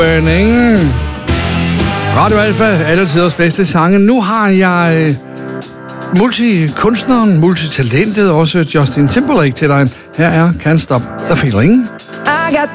Burning. Radio Alfa, alle tiders bedste sange. Nu har jeg multikunstneren, multitalentet, også Justin Timberlake til dig. Her er Can't Stop the Feeling.